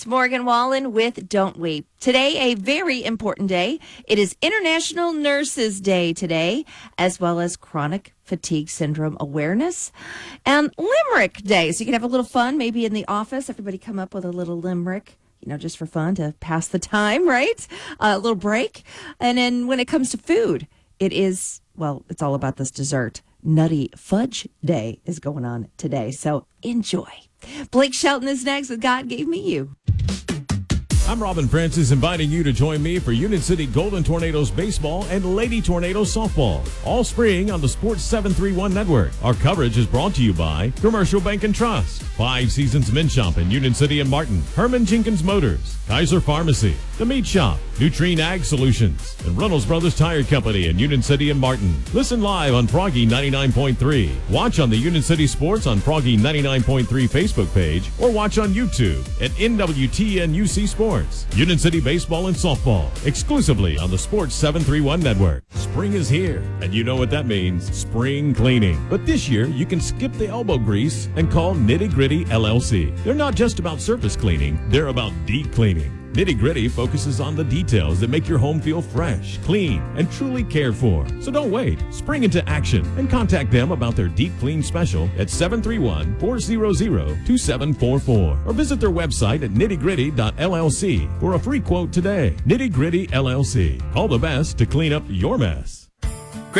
Morgan Wallen with Don't We. Today, a very important day. It is International Nurses Day today, as well as Chronic Fatigue Syndrome Awareness and Limerick Day. So you can have a little fun, maybe in the office. Everybody come up with a little limerick, just for fun to pass the time, right? A little break. And then when it comes to food, it's all about this dessert. Nutty Fudge Day is going on today, so enjoy. Blake Shelton is next with God Gave Me You. I'm Robin Francis, inviting you to join me for Union City Golden Tornadoes baseball and Lady Tornadoes softball, all spring on the Sports 731 network. Our coverage is brought to you by Commercial Bank and Trust, 5 Seasons Men's Shop in Union City and Martin, Herman Jenkins Motors, Kaiser Pharmacy, The Meat Shop, Nutrien Ag Solutions, and Reynolds Brothers Tire Company in Union City and Martin. Listen live on Froggy 99.3. Watch on the Union City Sports on Froggy 99.3 Facebook page, or watch on YouTube at NWTN UC Sports. Union City Baseball and Softball, exclusively on the Sports 731 network. Spring is here, and you know what that means. Spring cleaning. But this year, you can skip the elbow grease and call Nitty Gritty LLC. They're not just about surface cleaning, they're about deep cleaning. Nitty Gritty focuses on the details that make your home feel fresh, clean, and truly cared for. So don't wait. Spring into action and contact them about their deep clean special at 731-400-2744 or visit their website at nittygritty.llc for a free quote today. Nitty Gritty LLC. Call the best to clean up your mess.